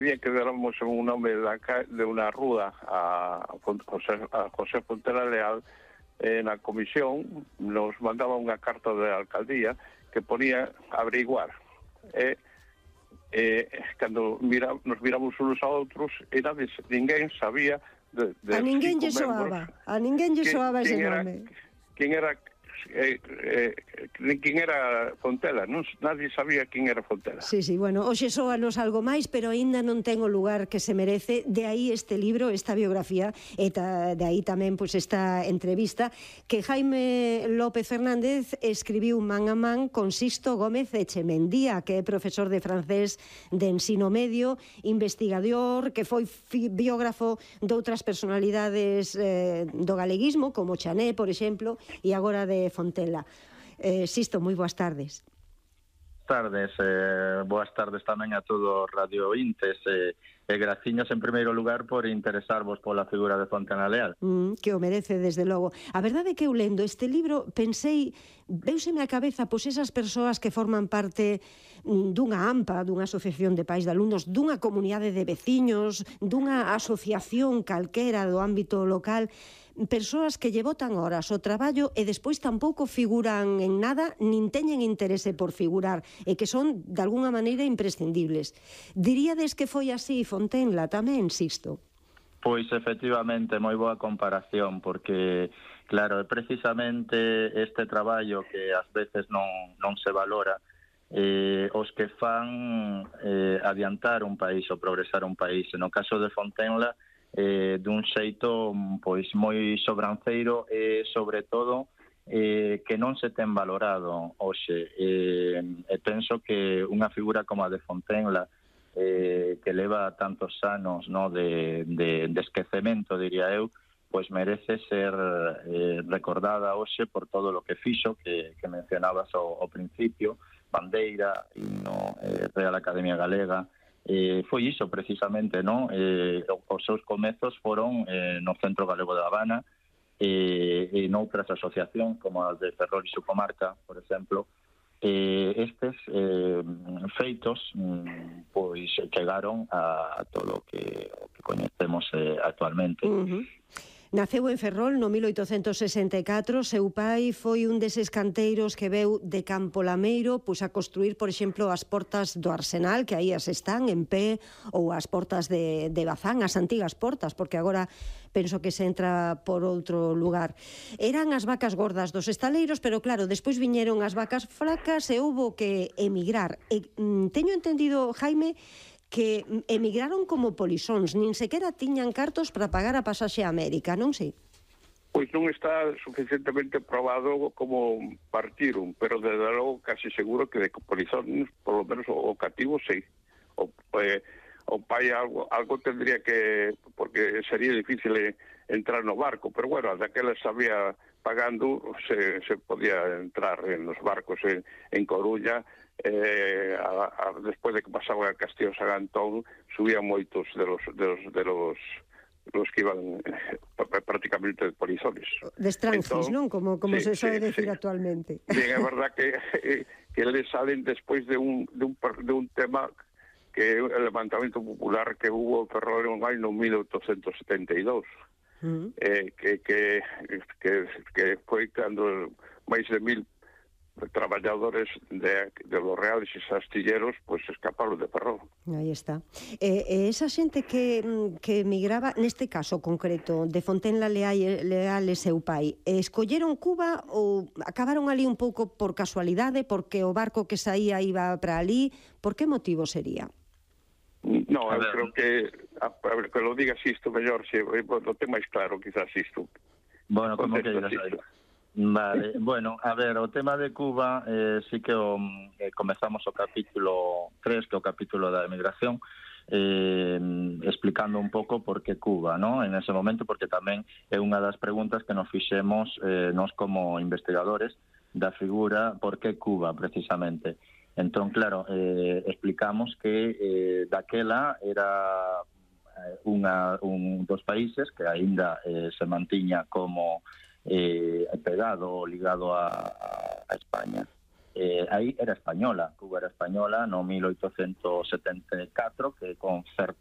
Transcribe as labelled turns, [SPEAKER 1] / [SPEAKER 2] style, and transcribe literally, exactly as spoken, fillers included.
[SPEAKER 1] Bien que dáramos un nombre de, la, de una rúa a José, a José Fontela Leal. En la comisión nos mandaba unha carta da alcaldía que ponía averiguar. E, e, cando mira, nos miramos uns a outros, e nadie, ninguén sabía de, de
[SPEAKER 2] a ninguén lle soaba, a ninguén lle soaba ese nome.
[SPEAKER 1] Quen era Eh, eh, quen era Fontela, non? Nadie sabía quen era Fontela.
[SPEAKER 2] Sí, sí, bueno, hoxe soanos algo máis, pero aínda non ten o lugar que se merece. De aí este libro, esta biografía, e ta, de aí tamén pois, esta entrevista que Jaime López Fernández escribiu man a man con Sisto Gómez Echemendía, que é profesor de francés de ensino medio, investigador, que foi biógrafo de outras personalidades eh, do galeguismo, como Chané, por exemplo, e agora de Fontela. Eh, Sisto, moi boas tardes.
[SPEAKER 3] Tardes, eh, boas tardes tamén a todos os radiointes e, e graciñas en primeiro lugar por interesarvos pola figura de Fontela Leal.
[SPEAKER 2] Mm, que o merece, desde logo. A verdade é que eu lendo este libro pensei, veuseme a cabeza pois esas persoas que forman parte dunha AMPA, dunha asociación de pais de alumnos, dunha comunidade de veciños, dunha asociación calquera do ámbito local, persoas que lle botan horas ao traballo e despois tampouco figuran en nada, nin teñen interese por figurar, e que son, de alguna maneira, imprescindibles. Diríades que foi así Fontenla tamén, Sisto?
[SPEAKER 3] Pois, efectivamente, moi boa comparación, porque, claro, é precisamente este traballo que ás veces non, non se valora, eh, os que fan eh, adiantar un país ou progresar un país. No caso de Fontenla, eh, dun xeito pois moi sobranceiro e, sobre todo, eh, que non se ten valorado hoxe. Eh, e penso que unha figura como a de Fontenla, eh, que leva tantos anos, no, de, de, de esquecemento, diría eu, pois merece ser eh, recordada hoxe por todo o que fixo, que, que mencionabas ao, ao principio, bandeira, himno, eh, Real Academia Galega. Eh, foi iso precisamente, no? Eh, os seus comezos foron eh, no Centro Galego de Habana e eh, noutras asociacións como as de Ferrol e su comarca, por exemplo. Eh, estes eh, feitos mm, pois chegaron a, a todo o que, o que coñecemos eh, actualmente.
[SPEAKER 2] Uh-huh. Naceu en Ferrol no mil oitocentos sesenta e catro, seu pai foi un deses canteiros que veu de Campo Lameiro pois a construir, por exemplo, as portas do Arsenal, que aí as están en pé, ou as portas de, de Bazán, as antigas portas, porque agora penso que se entra por outro lugar. Eran as vacas gordas dos estaleiros, pero claro, despois viñeron as vacas fracas e houbo que emigrar. E, mm, teño entendido, Jaime, que emigraron como polisóns, nin sequera tiñan cartos para pagar a pasaxe a América, non sei?
[SPEAKER 1] Pois non está suficientemente probado como partiron, pero desde logo casi seguro que de polizóns, por lo menos o, o cativo, sí. O, eh, o pai algo, algo tendría que, porque sería difícil entrar no barco, pero bueno, daquelas sabía pagando, se, se podía entrar en los barcos en, en Coruña. Eh, a, a, despois de que pasaban a Castillo San Antón, subían moitos de los, de los, de los, los que iban eh, prácticamente de polizones.
[SPEAKER 2] De estranges, non? Como, como sí, se sabe sí, decir sí. actualmente.
[SPEAKER 1] Bien, é verdad que, eh, que les salen despois de un, de un, de un tema que é o levantamento popular que hubo en Ferrol en año mil oitocentos setenta e dous. Uh-huh. eh, que, que, que, que foi cando máis de mil traballadores de, de los reales e astilleros pues escaparon de Ferrol.
[SPEAKER 2] Aí está. E, e esa xente que, que emigraba, neste caso concreto, de Fontenla Leal, Leal e seu pai, escolleron Cuba ou acabaron ali un pouco por casualidade, porque o barco que saía iba para ali? Por que motivo sería?
[SPEAKER 1] No, eu creo que a, a ver, que lo diga Sisto mellor, se lo ten máis claro quizás Sisto.
[SPEAKER 3] Bueno, como que digas aí. Vale, bueno, a ver, o tema de Cuba, eh, sí que o, eh, comezamos o capítulo tres, que é o capítulo da emigración, eh, explicando un pouco por que Cuba, ¿no? En ese momento, porque tamén é unha das preguntas que nos fixemos eh, nos como investigadores da figura, por que Cuba, precisamente. Entón, claro, eh, explicamos que eh, daquela era unha, un dos países que aínda eh, se mantiña como eh, pegado ou ligado a, a España. eh, aí era española, Cuba era española no mil oitocentos setenta e catro, que con